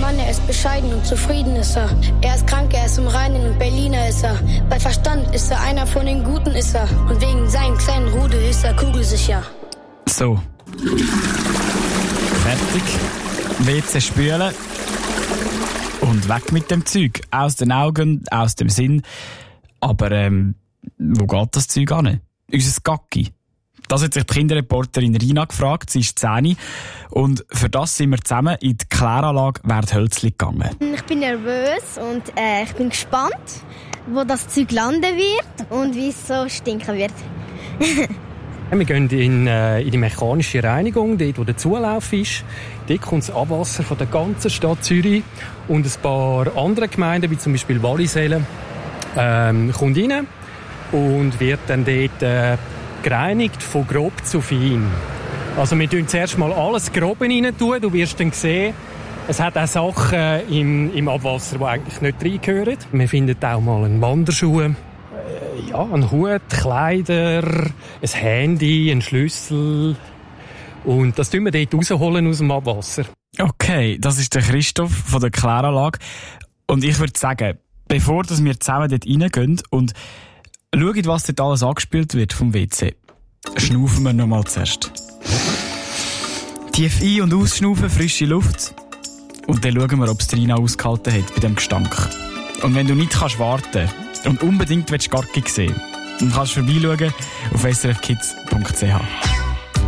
Mann, er ist bescheiden und zufrieden ist er. Er ist krank, er ist im Reinen und Berliner ist er. Bei Verstand ist er einer von den Guten ist er. Und wegen seinem kleinen Rudel ist er kugelsicher. So. Fertig. WC spülen. Und weg mit dem Zeug. Aus den Augen, aus dem Sinn. Aber wo geht das Zeug hin? Unser Gacki. Das hat sich die Kinderreporterin Rina gefragt. Sie ist 10 und für das sind wir zusammen in die Kläranlage Werthölzli gegangen. Ich bin nervös und ich bin gespannt, wo das Zeug landen wird und wie es so stinken wird. Wir gehen in die mechanische Reinigung, dort wo der Zulauf ist. Dort kommt das Abwasser von der ganzen Stadt Zürich und ein paar andere Gemeinden, wie zum Beispiel Wallisellen, kommt rein und wird dann dort gereinigt von grob zu fein. Also wir tun zuerst mal alles Grobe rein tun. Du wirst dann sehen, es hat auch Sachen im Abwasser, die eigentlich nicht reingehören. Wir finden auch mal einen Wanderschuh, einen Hut, Kleider, ein Handy, einen Schlüssel. Und das tun wir dort rausholen aus dem Abwasser. Okay, das ist der Christoph von der Kläranlage. Und ich würde sagen, bevor wir zusammen dort reingehen und schauen, was dort alles angespült wird vom WC, schnaufen wir noch mal zuerst. Tief ein- und ausschnaufen, frische Luft. Und dann schauen wir, ob es Rina ausgehalten hat bei dem Gestank. Und wenn du nicht kannst warten und unbedingt Gacki sehen willst, dann kannst du vorbeischauen auf srfkids.ch.